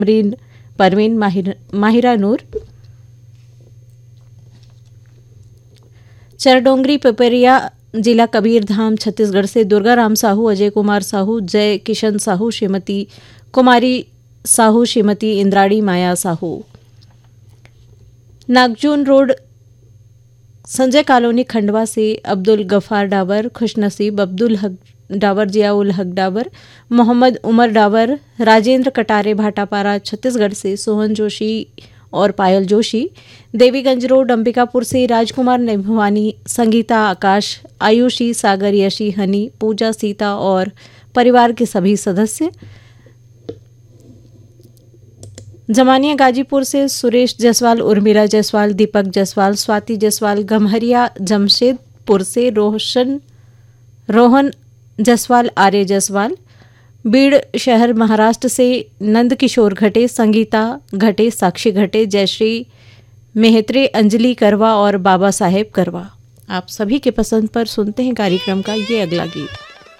परवीन माहिरा नूर, चरडोंगरी पिपरिया जिला कबीरधाम छत्तीसगढ़ से दुर्गा राम साहू, अजय कुमार साहू, जय किशन साहू, श्रीमती कुमारी साहू, श्रीमती इंद्राणी माया साहू। नागजून रोड संजय कॉलोनी खंडवा से अब्दुल गफार डावर, खुशनसीब अब्दुल हक डावर, जियाउल हक डावर, मोहम्मद उमर डावर, राजेंद्र कटारे भाटापारा छत्तीसगढ़ से सोहन जोशी और पायल जोशी। देवीगंज रोड अंबिकापुर से राजकुमार नेभवानी, संगीता आकाश, आयुषी, सागर, यशी, हनी, पूजा, सीता और परिवार के सभी सदस्य। जमानिया गाजीपुर से सुरेश जायसवाल, उर्मिला जायसवाल, दीपक जायसवाल, स्वाति जायसवाल। गम्हरिया जमशेदपुर से रोहन जायसवाल, आर्य जायसवाल। बीड़ शहर महाराष्ट्र से नंद किशोर घटे, संगीता घटे, साक्षी घटे, जयश्री मेहत्रे, अंजलि करवा और बाबा साहेब करवा। आप सभी के पसंद पर सुनते हैं कार्यक्रम का ये अगला गीत।